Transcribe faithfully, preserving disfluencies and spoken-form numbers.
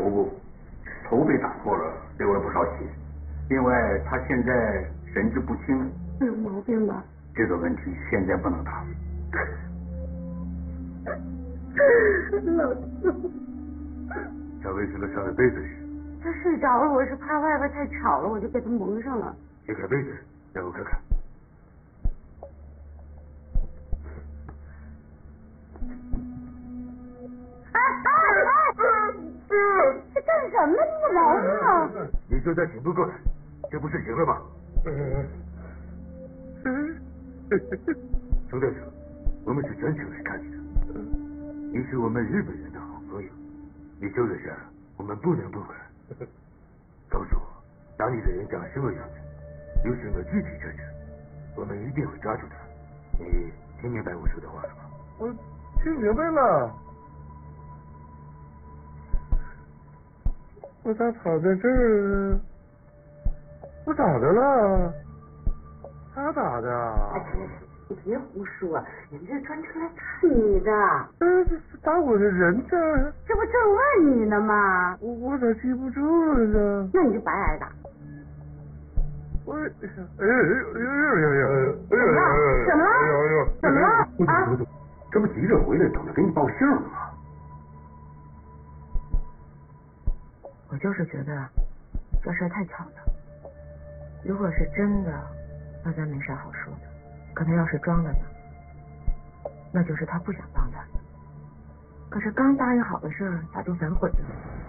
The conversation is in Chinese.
头部，头被打破了，流了不少血。另外，他现在神志不清， 有毛病吧？ 这个问题现在不能谈。 老宋， 他为什么上了被子时？ 他睡着了，我是怕外边太吵了，我就给他蒙上了。 解开被子，让我看看。 哎哎哎！这干什么？你有毛病啊！ 你就再醒不过来，这不是醒了吗？程大叔，我们是全程来看你的。你是我们日本人的好朋友，你受了伤，我们不能不管。告诉我，打你的人长什么样子，有什么具体特征，我们一定会抓住他。你听明白我说的话了吗？ 我听明白了。我咋躺在这儿？我咋的了？他咋的？ 哎，你别胡说，人家专程来看你的。 呃，打我的人呢？ 这不正问你呢吗？ 我我咋记不住了呢？ 那你就白挨打。 我哎哎哎呦呦呦呦！ 怎么了？怎么了？怎么了？啊！ 这不急着回来等着给你报信了吗？ 我就是觉得这事太巧了。如果是真的，那咱没啥好说的。可他要是装的呢，那就是他不想帮咱。可是刚答应好的事儿，咋就反悔了？